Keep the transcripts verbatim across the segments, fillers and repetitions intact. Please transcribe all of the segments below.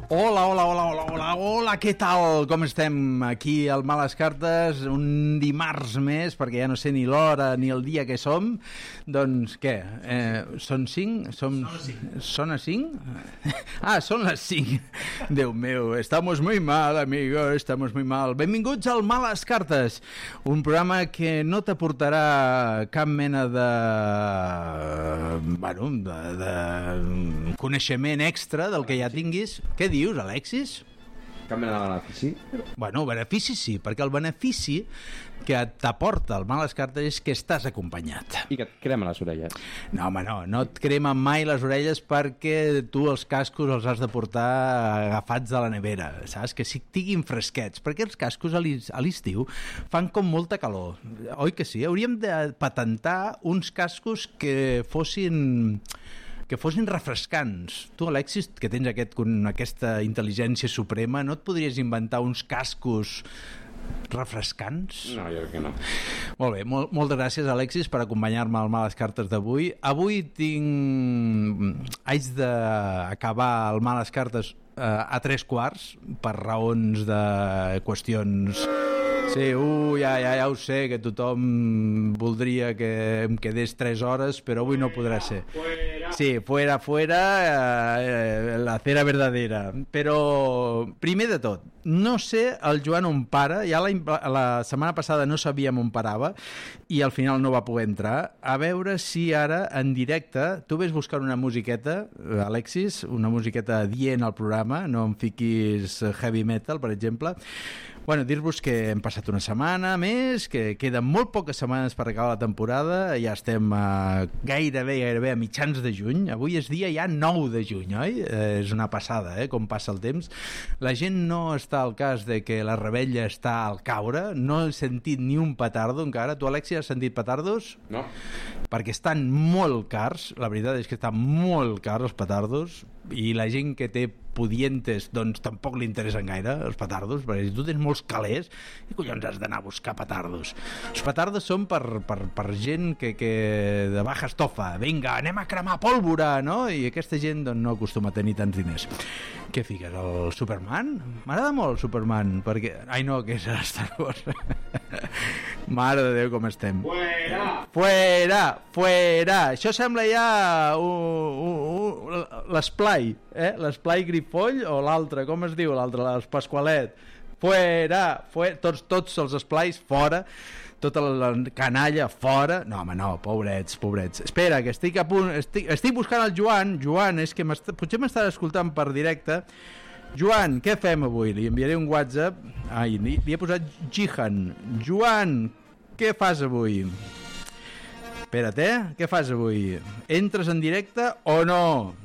Hola, hola, hola, hola, hola, hola, què tal? Com estem aquí al Males Cartes? Un dimarts més, perquè ja no sé ni l'hora ni el dia que som. Doncs què? Eh, són cinc? Som... Són a cinc? Ah, són les cinc. Déu meu, estamos muy mal, amigo, estamos muy mal. Benvinguts al Males Cartes, un programa que no t'aportarà cap mena de... bueno, de, de coneixement extra del que ja tinguis. Què dius, Alexis? Cap mena de benefici? Bueno, benefici sí, perquè el benefici que t'aporta el Males Cartes és que estàs acompanyat. I que et crema les orelles. No, home, no, no et cremen mai les orelles perquè tu els cascos els has de portar agafats de la nevera, saps? Que siguin fresquets, perquè els cascos a l'estiu fan com molta calor. Oi que sí? Hauríem de patentar uns cascos que fossin... que fossin refrescants. Tu, Alexis, que tens aquest, aquesta intel·ligència suprema, no et podries inventar uns cascos refrescants? No, jo crec que no. Molt bé, molt, moltes gràcies, Alexis, per acompanyar-me al Males Cartes d'avui. Avui tinc... haig d'acabar el Males Cartes eh, a tres quarts, per raons de qüestions... Sí, uh, ja, ja, ja ho sé, que tothom voldria que em quedés tres hores, però avui no podrà ser. Sí, fuera, fuera, eh, la cera verdadera. Però, primer de tot, no sé el Joan on para, ja la, la setmana passada no sabíem on parava i al final no va poder entrar. A veure si ara, en directe, tu ves buscant una musiqueta, Alexis, una musiqueta dient al programa, no em fiquis heavy metal, per exemple. Bueno, dir-vos que hem passat una setmana més, que queden molt poques setmanes per acabar la temporada, ja estem a gairebé, gairebé a mitjans de juny, avui és dia ja nou de juny, oi? Eh, és una passada, eh, com passa el temps. La gent no està al cas de que la rebella està al caure, no he sentit ni un petardo encara. Tu, Alexia, has sentit petardos? No. Perquè estan molt cars, la veritat és que estan molt cars els petardos, i la gent que té pudientes doncs tampoc li interessen gaire els petardos, perquè si tu tens molts calés, i collons has d'anar a buscar petardos? Els petardos són per, per, per gent que, que de baja estofa, vinga, anem a cremar pólvora, no? I aquesta gent doncs, no acostuma a tenir tants diners. Què fiques, el Superman? M'agrada molt el Superman, perquè... Ai no, que és Star Wars. Mare de Déu, com estem. Fuera! Fuera! Fuera! Això sembla ja uh, uh, uh, l'esplai, eh? L'esplai Grifoll o l'altre, com es diu l'altre? El Pasqualet. Fuera! Fuera! Tots, tots els esplais fora, tota la canalla fora. No, home, no, pobrets, pobrets. Espera, que estic a punt, estic, estic buscant el Joan. Joan, és que potser m'estàs escoltant per directe. Joan, què fem avui? Li enviaré un WhatsApp. Ai, li, li he posat Jihan. Joan, què fas avui? Espera't, eh? Què fas avui? Entres en directe o no?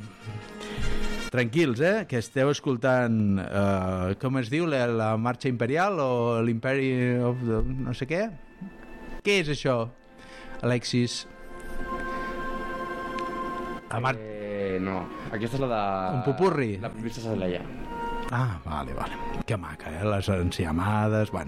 Tranquils, eh? Que esteu escoltant uh, com es diu, la, la marxa imperial o l'imperi of the... no sé què? Què és això, Alexis? La mar... Eh, no, aquesta és la de... Un pupurri? La princesa Leia. Ah, vale, vale. Que maca, eh? Les enciamades, bueno...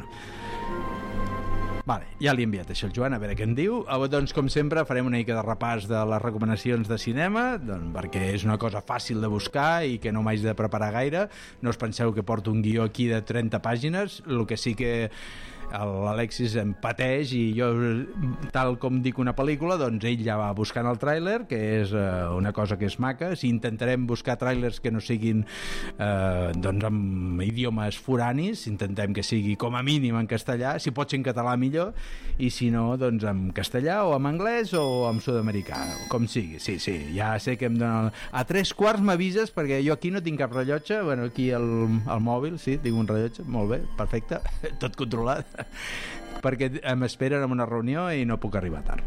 Vale, ja li he enviat això al Joan, a veure què en diu. Doncs, com sempre, farem una mica de repàs de les recomanacions de cinema, doncs, perquè és una cosa fàcil de buscar i que no m'haig de preparar gaire. No us penseu que porto un guió aquí de trenta pàgines, el que sí que l'Alexis em pateix i jo, tal com dic una pel·lícula, doncs ell ja va buscant el tràiler, que és eh, una cosa que és maca. Si intentarem buscar tràilers que no siguin eh, doncs amb idiomes foranis, intentem que sigui com a mínim en castellà, si pot ser en català millor, i si no, doncs en castellà o en anglès o en sud-americà, com sigui. Sí, sí, ja sé que em donen... A tres quarts m'avises, perquè jo aquí no tinc cap rellotge. Bueno, aquí al, al mòbil, sí, tinc un rellotge, molt bé, perfecte, tot controlat, perquè m'esperen en una reunió i no puc arribar tard.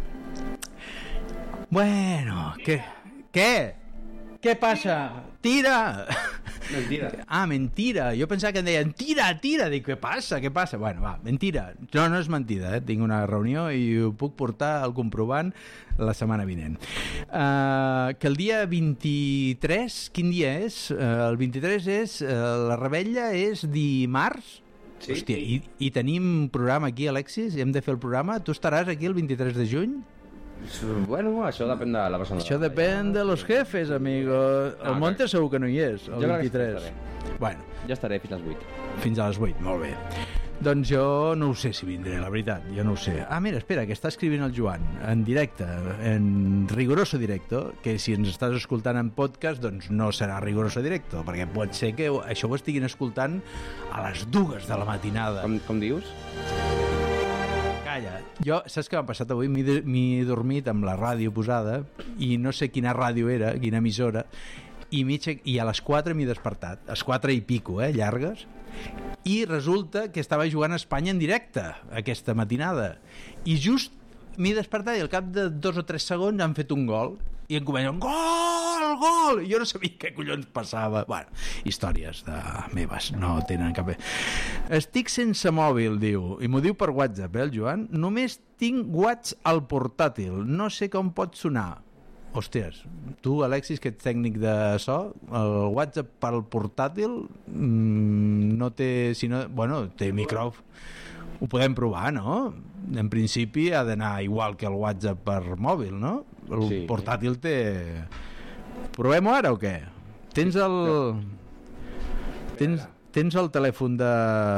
Bueno, què? Què? Què passa? Tira! Mentira. Ah, mentira. Jo pensava que em deien tira, tira. Dic, què passa? Què passa? Bueno, va, mentira. No, no és mentida, eh? Tinc una reunió i ho puc portar al comprovant la setmana vinent. Uh, que el dia vint-i-tres, quin dia és? Uh, el vint-i-tres és, uh, la rebella és dimarts. Sí? Hòstia, i, i tenim programa aquí, Alexis, i hem de fer el programa. Tu estaràs aquí el vint-i-tres de juny? Bueno, això depèn de la persona. Això depèn de los jefes, amigo. El Monte segur que no hi és, el vint-i-tres. Bueno, Ja estaré fins a les vuit. fins a les vuit, molt bé. Doncs jo no ho sé si vindré, la veritat, jo no ho sé. Ah, mira, espera, que està escrivint el Joan, en directe, en rigoroso directo, que si ens estàs escoltant en podcast, doncs no serà rigoroso directo, perquè pot ser que això ho estiguin escoltant a les dues de la matinada. Com, com dius? Calla, jo, saps què m'ha passat avui? M'he m'he dormit amb la ràdio posada i no sé quina ràdio era, quina emissora, i, mig, i a les quatre m'he despertat, a les quatre i pico, eh, llargues, i resulta que estava jugant a Espanya en directe aquesta matinada, i just m'he despertat i al cap de dos o tres segons han fet un gol, i em comencen, gol, gol, i jo no sabia què collons passava. Bueno, històries de meves, no tenen cap... Estic sense mòbil, diu, i m'ho diu per WhatsApp, eh, el Joan, només tinc Watch al portàtil, no sé com pot sonar. Hòsties, tu, Alexis, que ets tècnic de so, el WhatsApp pel portàtil mmm, no té... Si no, bueno, té micròfon. Ho podem provar, no? En principi ha d'anar igual que el WhatsApp per mòbil, no? El Sí. portàtil té... Provem-ho ara o què? Tens el... Tens, tens el telèfon de...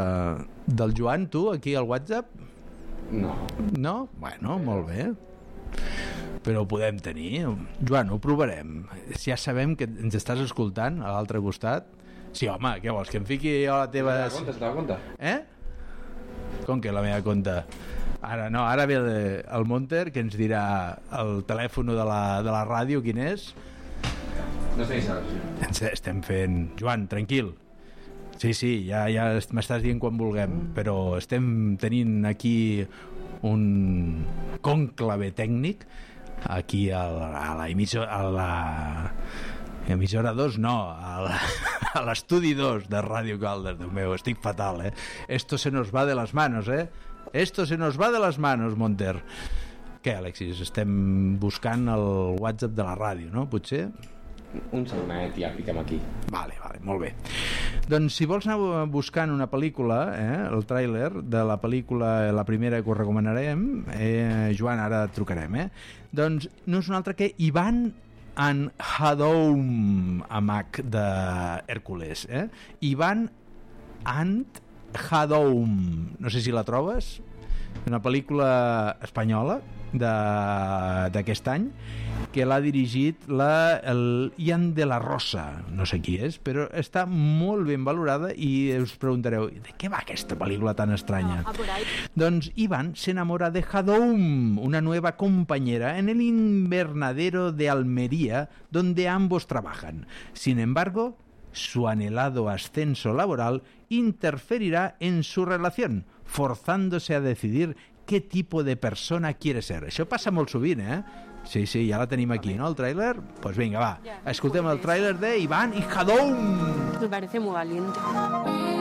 del Joan, tu, aquí al WhatsApp? No. No? Bueno, molt bé. Però ho podem tenir. Joan, ho provarem. Si ja sabem que ens estàs escoltant a l'altre costat. Sí, home, què vols? Que em fiqui a la teva... Te compte, te compte. Eh? Com que la meva compte? Ara no, ara ve el, el Monter, que ens dirà el telèfon de la, de la ràdio, quin és. No sé si saps. Ens estem fent... Joan, tranquil. Sí, sí, ja, ja m'estàs dient quan vulguem, però estem tenint aquí un conclave tècnic aquí a la, a la emissora, a la emissora dos, no, a l'estudi dos de Ràdio Caldes. Déu meu, estic fatal, eh? Esto se nos va de las manos, eh? Esto se nos va de las manos, Monter. Què, Alexis? Estem buscant el WhatsApp de la ràdio, no? Potser? Un segonet, ja fiquem aquí. Vale, vale, molt bé. Doncs si vols anar buscant una pel·lícula, eh, el tràiler de la pel·lícula, la primera que us recomanarem, eh, Joan, ara et trucarem, eh? Doncs no és un altre que Ivan and Hadoum, amb H de Hèrcules, eh? Ivan and Hadoum. No sé si la trobes. Una pel·lícula espanyola d'aquest any que l'ha dirigit la, el Ian de la Rosa, no sé qui és, però està molt ben valorada i us preguntareu, de què va aquesta pel·lícula tan estranya? Doncs Ivan se enamora de Hadoum, una nueva compañera en el invernadero de Almería donde ambos trabajan. Sin embargo, su anhelado ascenso laboral interferirá en su relación, forzándose a decidir qué tipo de persona quiere ser. Això passa molt sovint, eh? Sí, sí, ja la tenim aquí, ¿no? El tràiler. Pues venga, va. Escoltem el tràiler de Ivan y Hadoum. Me parece muy valiente.